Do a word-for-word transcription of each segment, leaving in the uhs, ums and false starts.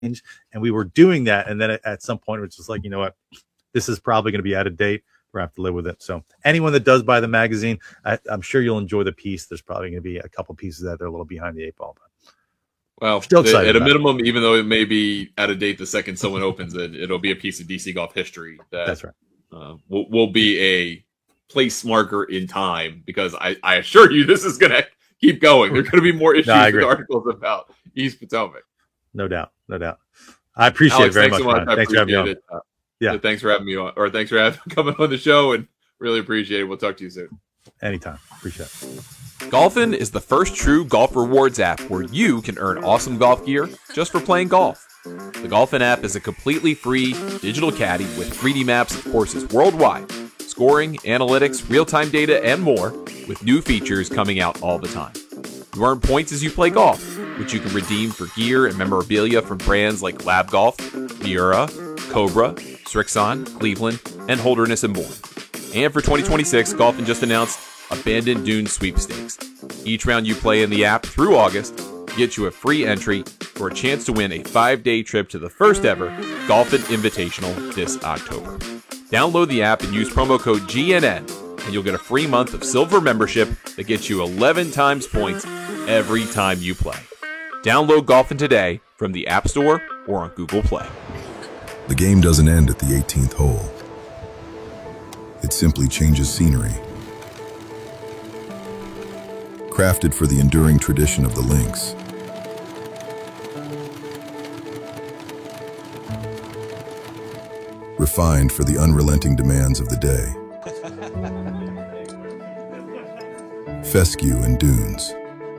And we were doing that. And then at, at some point, it was just like, you know what, this is probably going to be out of date. We're going to have to live with it. So anyone that does buy the magazine, I, I'm sure you'll enjoy the piece. There's probably going to be a couple pieces that are a little behind the eight ball. But well, still excited at a minimum, it. even though it may be out of date the second someone opens it, it'll be a piece of D C golf history. That, That's right. Uh, will, will be a place marker in time, because I, I assure you this is going to keep going. There are going to be more issues no, with articles about East Potomac. No doubt. No doubt. I appreciate Alex, it very thanks much. So much. I thanks for having me on. It. Uh, yeah. Thanks for having me on, or thanks for having, coming on the show, and really appreciate it. We'll talk to you soon. Anytime. Appreciate it. Golfin is the first true golf rewards app where you can earn awesome golf gear just for playing golf. The Golfin app is a completely free digital caddy with three D maps of courses worldwide, scoring, analytics, real-time data, and more, with new features coming out all the time. You earn points as you play golf, which you can redeem for gear and memorabilia from brands like Lab Golf, Miura, Cobra, Strixon, Cleveland, and Holderness and Bourne. And for twenty twenty-six, Golfin just announced Abandoned Dunes Sweepstakes. Each round you play in the app through August gets you a free entry for a chance to win a five-day trip to the first ever Golfin Invitational this October. Download the app and use promo code G N N, and you'll get a free month of silver membership that gets you eleven times points every time you play. Download Golfin today from the App Store or on Google Play. The game doesn't end at the eighteenth hole. It simply changes scenery. Crafted for the enduring tradition of the links. Refined for the unrelenting demands of the day. Fescue and Dunes.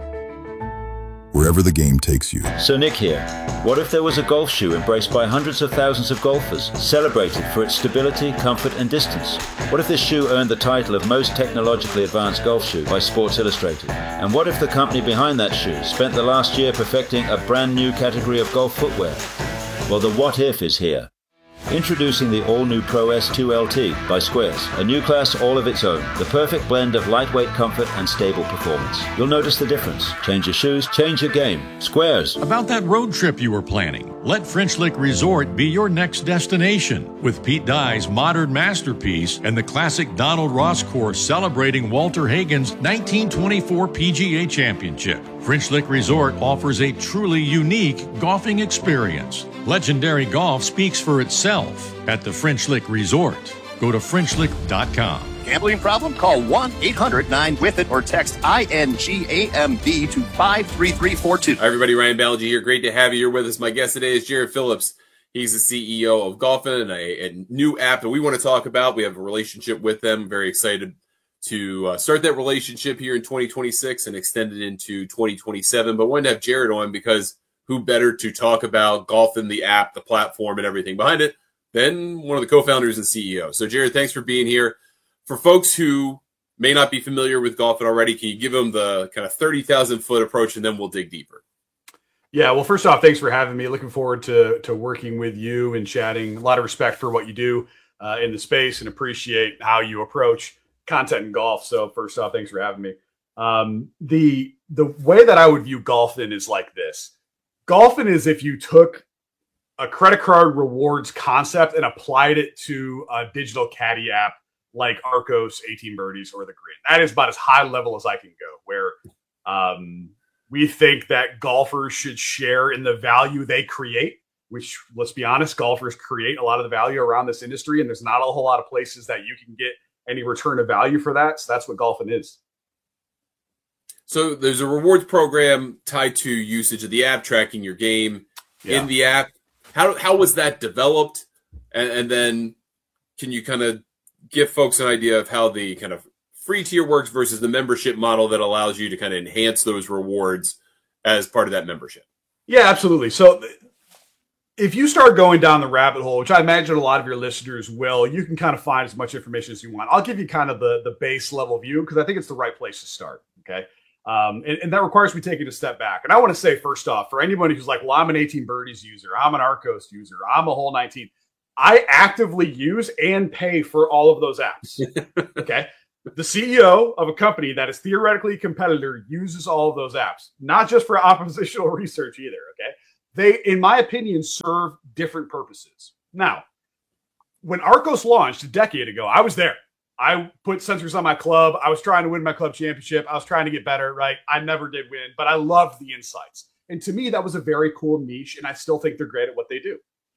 Wherever the game takes you. So Nick here. What if there was a golf shoe embraced by hundreds of thousands of golfers, celebrated for its stability, comfort, and distance? What if this shoe earned the title of most technologically advanced golf shoe by Sports Illustrated? And what if the company behind that shoe spent the last year perfecting a brand new category of golf footwear? Well, the what if is here. Introducing the all-new Pro S two L T by Squares, a new class all of its own, the perfect blend of lightweight comfort and stable performance. You'll notice the difference. Change your shoes, change your game. Squares. About that road trip you were planning, let French Lick Resort be your next destination. With Pete Dye's modern masterpiece and the classic Donald Ross course celebrating Walter Hagen's nineteen twenty-four P G A Championship, French Lick Resort offers a truly unique golfing experience. Legendary golf speaks for itself at the French Lick Resort. Go to French Lick dot com. Gambling problem? Call one eight hundred nine with it or text I N G A M B to five three three four two. Hi, everybody. Ryan Ballengee here. Great to have you here with us. My guest today is Jared Phillips. He's the C E O of Golfin, a, a new app that we want to talk about. We have a relationship with them. Very excited to uh, start that relationship here in twenty twenty-six and extend it into twenty twenty-seven. But wanted to have Jared on because who better to talk about Golfin, the app, the platform, and everything behind it than one of the co-founders and C E O. So, Jared, thanks for being here. For folks who may not be familiar with Golfin already, can you give them the kind of thirty thousand foot approach, and then we'll dig deeper? Yeah, well, first off, thanks for having me. Looking forward to to working with you and chatting. A lot of respect for what you do uh, in the space and appreciate how you approach content in golf. So first off, thanks for having me. Um, the the way that I would view Golfin is like this. Golfin is if you took a credit card rewards concept and applied it to a digital caddy app like Arccos, eighteen Birdies, or The Grid. That is about as high level as I can go, where um, we think that golfers should share in the value they create, which, let's be honest, golfers create a lot of the value around this industry, and there's not a whole lot of places that you can get any return of value for that. So that's what Golfin is. So there's a rewards program tied to usage of the app, tracking your game yeah. in the app. How how was that developed? And, and then can you kind of give folks an idea of how the kind of free tier works versus the membership model that allows you to kind of enhance those rewards as part of that membership? Yeah, absolutely. So if you start going down the rabbit hole, which I imagine a lot of your listeners will, you can kind of find as much information as you want. I'll give you kind of the, the base level view because I think it's the right place to start. Okay. Um, and, and that requires me taking a step back. And I want to say, first off, for anybody who's like, well, I'm an eighteen Birdies user, I'm an Arccos user, I'm a Hole nineteen. I actively use and pay for all of those apps. Okay. The C E O of a company that is theoretically a competitor uses all of those apps, not just for oppositional research either. Okay. They, in my opinion, serve different purposes. Now, when Arccos launched a decade ago, I was there. I put sensors on my club. I was trying to win my club championship. I was trying to get better, right? I never did win, but I loved the insights. And to me, that was a very cool niche, and I still think they're great at what they do.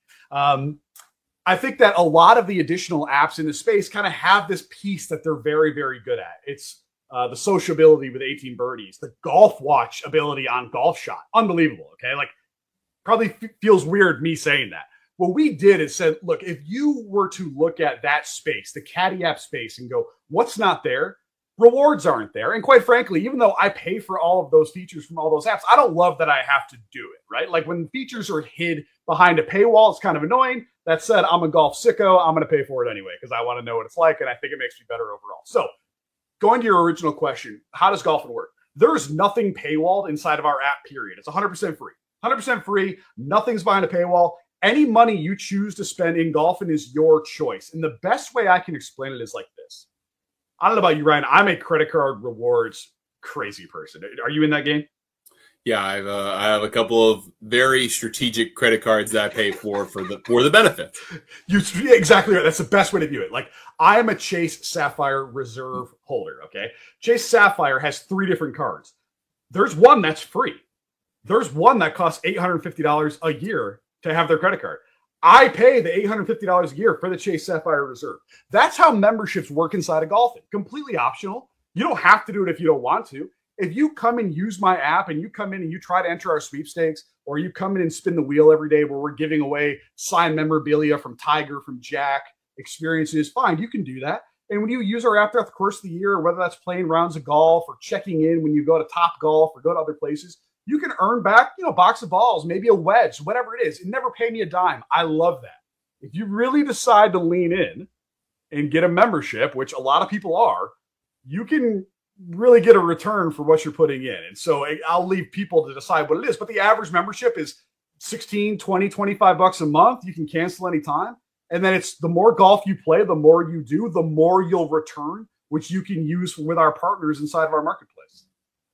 Um, I think that a lot of the additional apps in the space kind of have this piece that they're very, very good at. It's uh, the sociability with eighteen birdies, the golf watch ability on Golf Shot. Unbelievable, okay? Like, probably f- feels weird me saying that. What we did is said, look, if you were to look at that space, the Caddy app space, and go, what's not there? Rewards aren't there. And quite frankly, even though I pay for all of those features from all those apps, I don't love that I have to do it, right? Like when features are hid behind a paywall, it's kind of annoying. That said, I'm a golf sicko. I'm going to pay for it anyway because I want to know what it's like, and I think it makes me better overall. So going to your original question, how does Golfin work? There's nothing paywalled inside of our app, period. It's one hundred percent free. one hundred percent free. Nothing's behind a paywall. Any money you choose to spend in Golfin is your choice. And the best way I can explain it is like this. I don't know about you, Ryan. I'm a credit card rewards crazy person. Are you in that game? Yeah, I've uh, I have a couple of very strategic credit cards that I pay for for the for the benefit. You exactly right. That's the best way to view it. Like I am a Chase Sapphire Reserve holder. Okay, Chase Sapphire has three different cards. There's one that's free. There's one that costs eight hundred fifty dollars a year to have their credit card. I pay the eight hundred fifty dollars a year for the Chase Sapphire Reserve. That's how memberships work inside of Golfin. Completely optional. You don't have to do it if you don't want to. If you come and use my app and you come in and you try to enter our sweepstakes, or you come in and spin the wheel every day where we're giving away signed memorabilia from Tiger, from Jack, experiences, fine, you can do that. And when you use our app throughout the course of the year, whether that's playing rounds of golf or checking in when you go to Top Golf or go to other places, you can earn back, you know, a box of balls, maybe a wedge, whatever it is. It never paid me a dime. I love that. If you really decide to lean in and get a membership, which a lot of people are, you can really get a return for what you're putting in. And so I'll leave people to decide what it is. But the average membership is sixteen, twenty, twenty-five bucks a month. You can cancel anytime. And then it's the more golf you play, the more you do, the more you'll return, which you can use with our partners inside of our marketplace.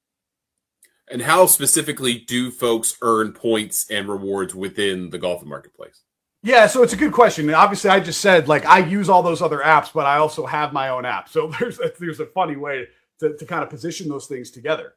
And how specifically do folks earn points and rewards within the Golfin marketplace? Yeah, so it's a good question. And obviously, I just said, like, I use all those other apps, but I also have my own app. So there's a, there's a funny way to, to kind of position those things together.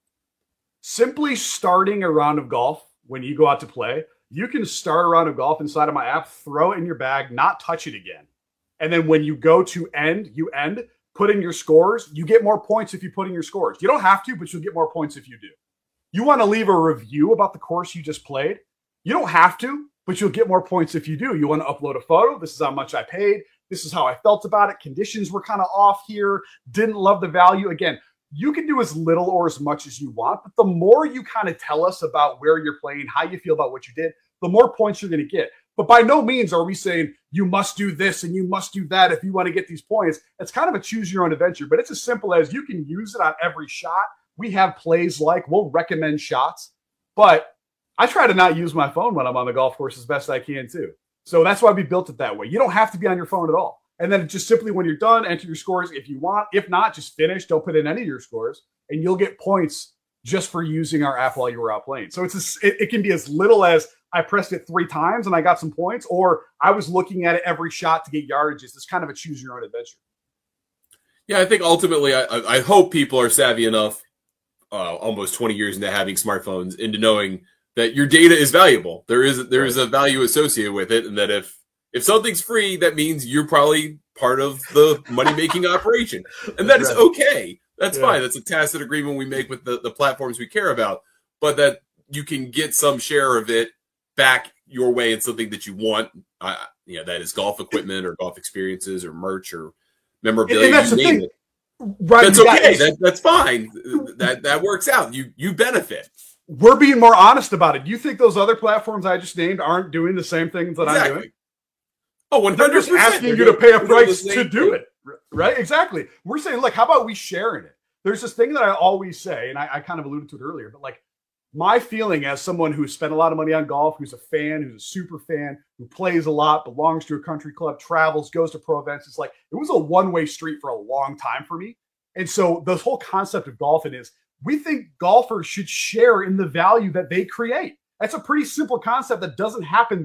Simply starting a round of golf when you go out to play, you can start a round of golf inside of my app, throw it in your bag, not touch it again. And then when you go to end, you end, put in your scores. You get more points if you put in your scores. You don't have to, but you'll get more points if you do. You want to leave a review about the course you just played. You don't have to, but you'll get more points if you do. You want to upload a photo. This is how much I paid. This is how I felt about it. Conditions were kind of off here. Didn't love the value. Again, you can do as little or as much as you want, but the more you kind of tell us about where you're playing, how you feel about what you did, the more points you're going to get. But by no means are we saying you must do this and you must do that if you want to get these points. It's kind of a choose your own adventure, but it's as simple as you can use it on every shot. We have plays like we'll recommend shots, but I try to not use my phone when I'm on the golf course as best I can too. So that's why we built it that way. You don't have to be on your phone at all. And then just simply when you're done, enter your scores if you want. If not, just finish. Don't put in any of your scores, and you'll get points just for using our app while you were out playing. So it's a, it, it can be as little as I pressed it three times and I got some points, or I was looking at it every shot to get yardages. It's kind of a choose your own adventure. Yeah, I think ultimately, I, I hope people are savvy enough, uh, almost twenty years into having smartphones, into knowing that your data is valuable. There is there is a value associated with it, and that if if something's free, that means you're probably part of the money-making operation, and that is okay. That's yeah. fine. That's a tacit agreement we make with the, the platforms we care about, but that you can get some share of it back your way in something that you want. Uh, you know, that is golf equipment or golf experiences or merch or memorabilia. And that's you the name thing. It. Right, that's okay. That, that's fine. That that works out. You you benefit. We're being more honest about it. You think those other platforms I just named aren't doing the same things that exactly. I'm doing? Oh, one hundred percent. They're just asking you to pay a price to do it. Right? Exactly. We're saying, look, how about we share in it? There's this thing that I always say, and I, I kind of alluded to it earlier, but like my feeling as someone who's spent a lot of money on golf, who's a fan, who's a super fan, who plays a lot, belongs to a country club, travels, goes to pro events, it's like it was a one-way street for a long time for me. And so the whole concept of golfing is we think golfers should share in the value that they create. That's a pretty simple concept that doesn't happen